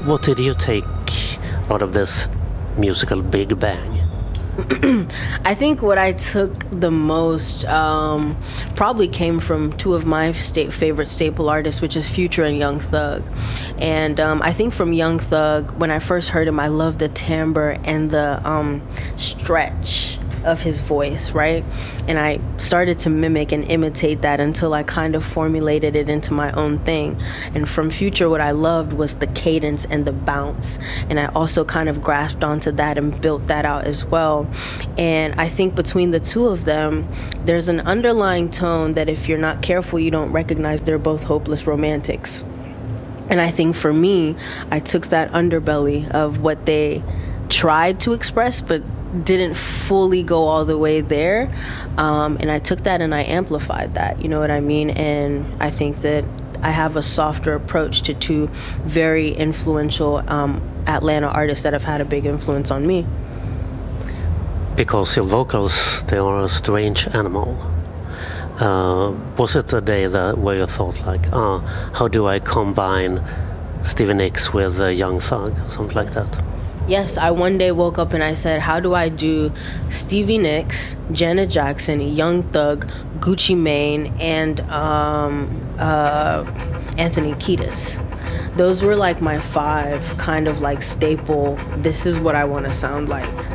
What did you take out of this musical Big Bang? I think what I took the most probably came from two of my favorite staple artists, which is Future and Young Thug. And I think from Young Thug, when I first heard him, I loved the timbre and the stretch of his voice, right? And I started to mimic and imitate that until I kind of formulated it into my own thing. And from Future, what I loved was the cadence and the bounce. And I also kind of grasped onto that and built that out as well. And I think between the two of them, there's an underlying tone that if you're not careful, you don't recognize. They're both hopeless romantics. And I think for me, I took that underbelly of what they tried to express, but didn't fully go all the way there, and I took that and I amplified that, you know what I mean? And I think that I have a softer approach to two very influential Atlanta artists that have had a big influence on me. Because your vocals, they are a strange animal. Was it a day where you thought like, how do I combine Stevie Nicks with Young Thug, something like that? Yes, I one day woke up and I said, how do I do Stevie Nicks, Janet Jackson, Young Thug, Gucci Mane, and Anthony Kiedis? Those were like my five kind of like staple, this is what I want to sound like.